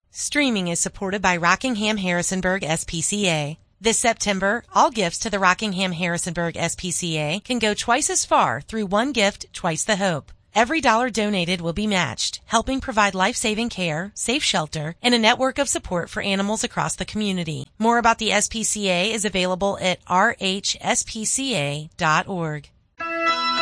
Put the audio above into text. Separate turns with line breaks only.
Streaming is supported by Rockingham-Harrisonburg SPCA. This September, all gifts to the Rockingham-Harrisonburg SPCA can go twice as far through one gift, twice the hope. Every dollar donated will be matched, helping provide life-saving care, safe shelter, and a network of support for animals across the community. More about the SPCA is available at rhspca.org.